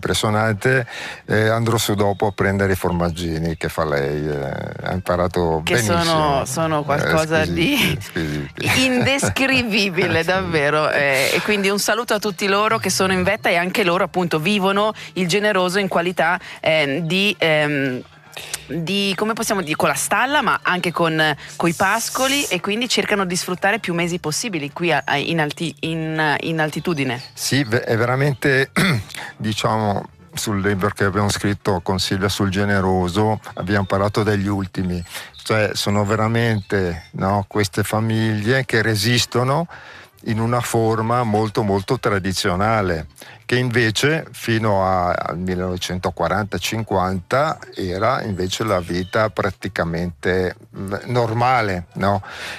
impressionante. Andrò su dopo a prendere i formaggini che fa lei, ha imparato che benissimo. sono qualcosa di indescrivibile davvero, e quindi un saluto a tutti loro che sono in vetta e anche loro appunto vivono il generoso in qualità di come possiamo dire, con la stalla ma anche con i pascoli, e quindi cercano di sfruttare più mesi possibili qui in altitudine. Sì, è veramente diciamo, sul libro che abbiamo scritto con Silvia sul generoso abbiamo parlato degli ultimi, cioè sono veramente, no, queste famiglie che resistono in una forma molto molto tradizionale, che invece fino al 1940-50 era invece la vita praticamente normale, no?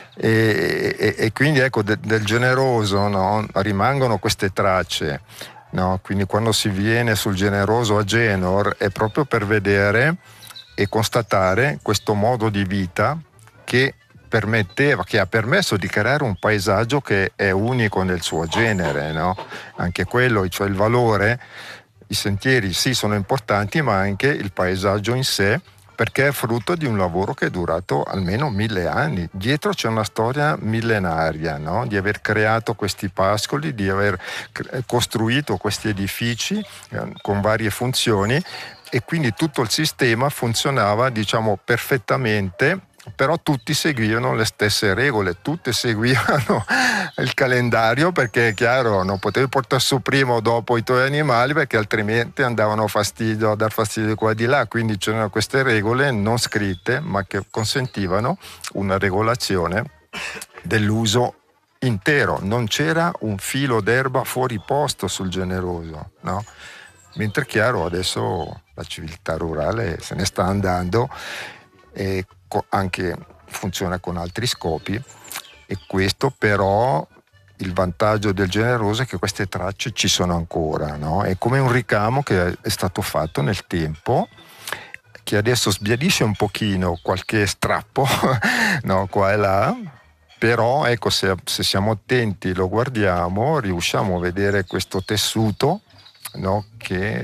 E quindi ecco, del generoso, no, rimangono queste tracce, no? Quindi quando si viene sul generoso a Genor è proprio per vedere e constatare questo modo di vita che ha permesso di creare un paesaggio che è unico nel suo genere, no? Anche quello, cioè il valore, i sentieri sì sono importanti, ma anche il paesaggio in sé, perché è frutto di un lavoro che è durato almeno 1000 anni. Dietro c'è una storia millenaria, no? Di aver creato questi pascoli, di aver costruito questi edifici con varie funzioni, e quindi tutto il sistema funzionava, diciamo, perfettamente. Però tutti seguivano le stesse regole, tutti seguivano il calendario, perché è chiaro, non potevi portare su prima o dopo i tuoi animali, perché altrimenti andavano a dar fastidio di qua e di là. Quindi c'erano queste regole non scritte, ma che consentivano una regolazione dell'uso intero. Non c'era un filo d'erba fuori posto sul generoso, no? Mentre chiaro, adesso la civiltà rurale se ne sta andando e anche funziona con altri scopi, e questo però, il vantaggio del generoso è che queste tracce ci sono ancora, no? È come un ricamo che è stato fatto nel tempo, che adesso sbiadisce un pochino qualche strappo no, qua e là, però ecco, se siamo attenti, lo guardiamo, riusciamo a vedere questo tessuto, no, che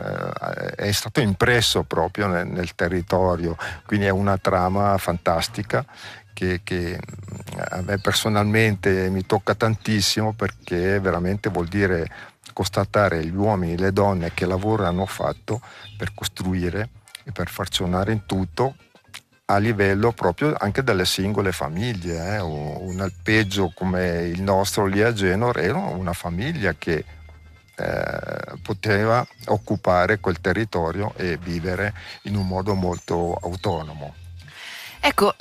è stato impresso proprio nel territorio, quindi è una trama fantastica che a me personalmente mi tocca tantissimo, perché veramente vuol dire constatare gli uomini e le donne che lavoro hanno fatto per costruire e per far suonare in tutto, a livello proprio anche delle singole famiglie. Un alpeggio come il nostro lì a Genor era una famiglia che poteva occupare quel territorio e vivere in un modo molto autonomo. Ecco,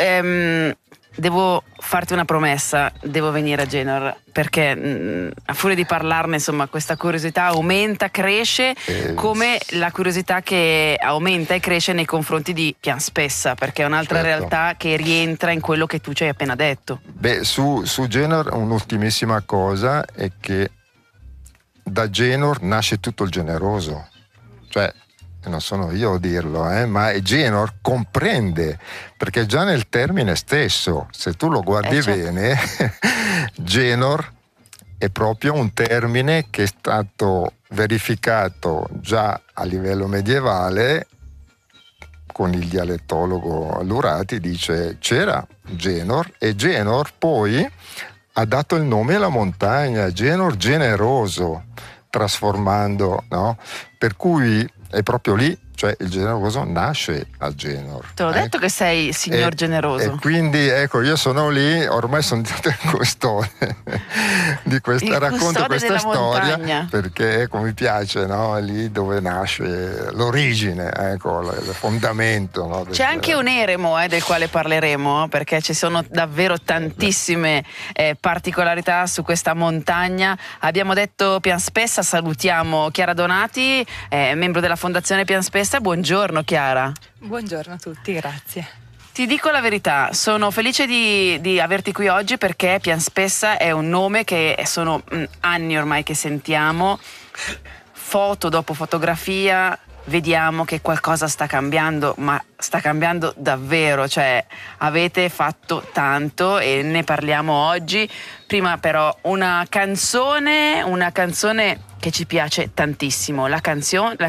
devo farti una promessa, devo venire a Genor, perché a furia di parlarne, insomma, questa curiosità aumenta, cresce, come la curiosità che aumenta e cresce nei confronti di Pianspessa, perché è un'altra realtà che rientra in quello che tu ci hai appena detto. Beh, su Genor un'ultimissima cosa è che da Genor nasce tutto il generoso, cioè non sono io a dirlo, ma Genor comprende, perché già nel termine stesso, se tu lo guardi bene, Genor è proprio un termine che è stato verificato già a livello medievale, con il dialettologo Lurati dice c'era Genor, e Genor poi ha dato il nome alla montagna, Genor generoso, trasformando, no? Per cui è proprio lì, cioè il generoso nasce a Genor. Te l'ho detto che sei signor generoso. E quindi ecco, io sono lì, ormai sono diventato il custode di questa, racconto questa storia montagna, perché ecco, mi piace, no? È lì dove nasce l'origine, ecco, il fondamento. No? C'è anche un eremo del quale parleremo, perché ci sono davvero tantissime particolarità su questa montagna. Abbiamo detto Pianspessa, salutiamo Chiara Donati, membro della Fondazione Pianspessa. Buongiorno Chiara. Buongiorno a tutti, grazie. Ti dico la verità, sono felice di averti qui oggi, perché Pianspessa è un nome che sono anni ormai che sentiamo, foto dopo fotografia, vediamo che qualcosa sta cambiando, ma sta cambiando davvero, cioè avete fatto tanto e ne parliamo oggi. Prima però una canzone che ci piace tantissimo, la